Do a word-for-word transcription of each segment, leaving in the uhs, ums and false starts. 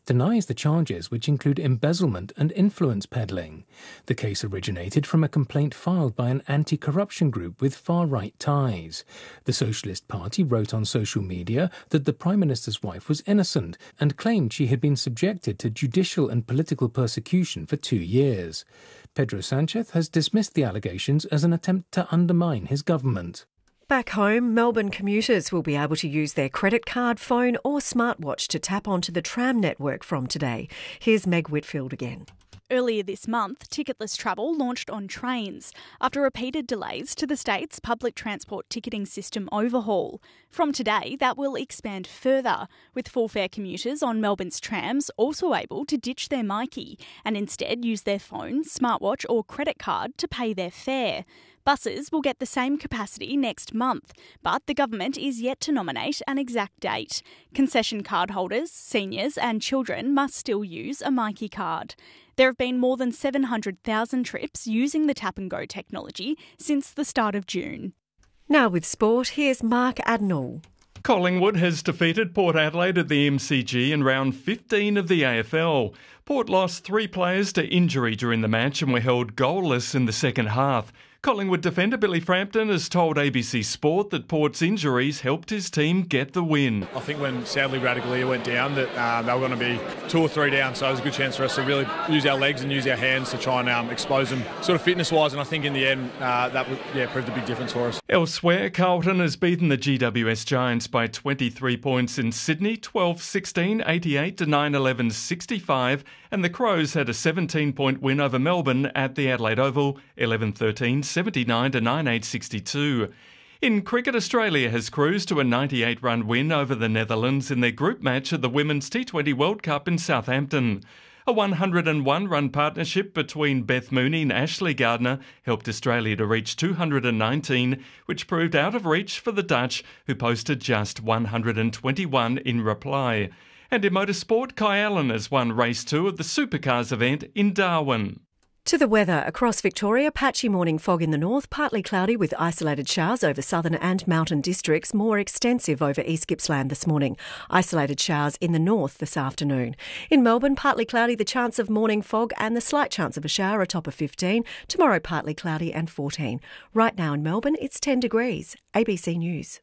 denies the charges, which include embezzlement and influence peddling. The case originated from a complaint filed by an anti-corruption group with far-right ties. The Socialist Party wrote on social media that the Prime Minister's wife was innocent and claimed she had been subjected to judicial and political persecution for two years. Pedro Sanchez has dismissed the allegations as an attempt to undermine his government. Back home, Melbourne commuters will be able to use their credit card, phone or smartwatch to tap onto the tram network from today. Here's Meg Whitfield again. Earlier this month, ticketless travel launched on trains after repeated delays to the state's public transport ticketing system overhaul. From today, that will expand further, with full fare commuters on Melbourne's trams also able to ditch their Myki and instead use their phone, smartwatch or credit card to pay their fare. Buses will get the same capacity next month, but the government is yet to nominate an exact date. Concession card holders, seniors and children must still use a Myki card. There have been more than seven hundred thousand trips using the Tap and Go technology since the start of June. Now with sport, here's Mark Adnall. Collingwood has defeated Port Adelaide at the M C G in round fifteen of the A F L. Port lost three players to injury during the match and were held goalless in the second half. Collingwood defender Billy Frampton has told A B C Sport that Port's injuries helped his team get the win. I think when sadly Radically went down that uh, they were going to be two or three down, so it was a good chance for us to really use our legs and use our hands to try and um, expose them sort of fitness-wise, and I think in the end uh, that was, yeah, proved a big difference for us. Elsewhere, Carlton has beaten the G W S Giants by twenty-three points in Sydney, twelve sixteen, eighty-eight to nine eleven sixty-five, and the Crows had a seventeen-point win over Melbourne at the Adelaide Oval, eleven thirteen, seventy-nine to nine eight sixty-two. In cricket, Australia has cruised to a ninety-eight run win over the Netherlands in their group match at the Women's T twenty World Cup in Southampton. A one hundred and one run partnership between Beth Mooney and Ashley Gardner helped Australia to reach two hundred nineteen, which proved out of reach for the Dutch, who posted just one hundred twenty-one in reply. And in motorsport, Kai Allen has won race two of the Supercars event in Darwin. To the weather, across Victoria, patchy morning fog in the north, partly cloudy with isolated showers over southern and mountain districts, more extensive over East Gippsland this morning. Isolated showers in the north this afternoon. In Melbourne, partly cloudy, the chance of morning fog and the slight chance of a shower, a top of fifteen. Tomorrow, partly cloudy and fourteen. Right now in Melbourne, it's ten degrees. A B C News.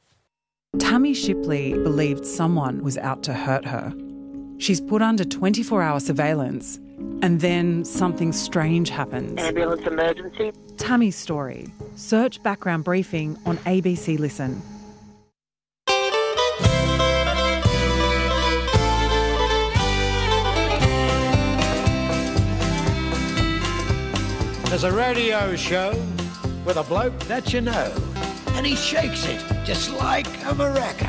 Tammy Shipley believed someone was out to hurt her. She's put under twenty-four hour surveillance, and then something strange happens. Ambulance emergency. Tammy's story. Search background briefing on A B C Listen. There's a radio show with a bloke that you know, and he shakes it just like a maraca.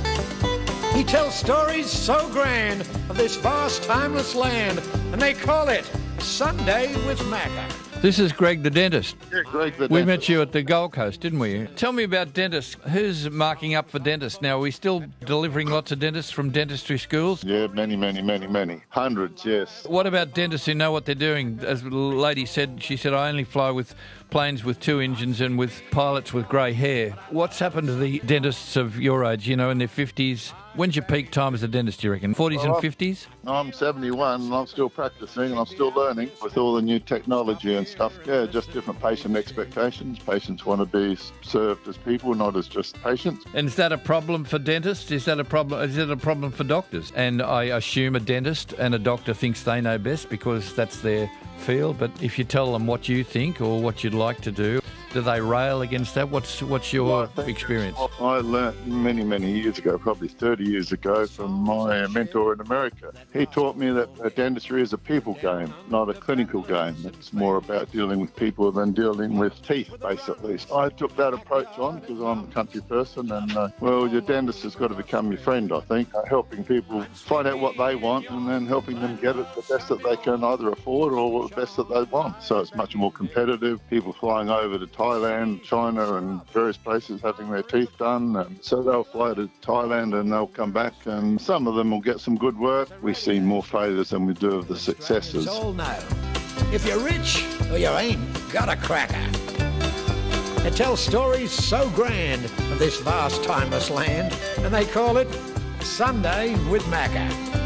He tells stories so grand of this vast, timeless land, and they call it Sunday with Macca. This is Greg the dentist. Yeah, Greg the we dentist. met you at the Gold Coast, didn't we? Tell me about dentists. Who's marking up for dentists now? Are we still delivering lots of dentists from dentistry schools? Yeah, many, many, many, many. Hundreds, yes. What about dentists who know what they're doing? As the lady said, she said, I only fly with planes with two engines and with pilots with grey hair. What's happened to the dentists of your age, you know, in their fifties? When's your peak time as a dentist, do you reckon? forties well, and fifties? I'm seventy-one and I'm still practising and I'm still learning with all the new technology and stuff. Yeah, just different patient expectations. Patients want to be served as people, not as just patients. And is that a problem for dentists? Is that a problem? Is it a problem for doctors? And I assume a dentist and a doctor thinks they know best because that's their field. But if you tell them what you think or what you'd like to do, do they rail against that? What's what's your well, experience? I learnt many, many years ago, probably thirty years ago, from my mentor in America. He taught me that dentistry is a people game, not a clinical game. It's more about dealing with people than dealing with teeth, basically. I took that approach on because I'm a country person, and, uh, well, your dentist has got to become your friend, I think, uh, helping people find out what they want and then helping them get it the best that they can either afford or the best that they want. So it's much more competitive. People flying over to Thailand, China and various places having their teeth done, and so they'll fly to Thailand and they'll come back, and some of them will get some good work. We see more failures than we do of the successes. It's all now. If you're rich or you ain't got a cracker. It tells stories so grand of this vast timeless land, and they call it Sunday with Macca.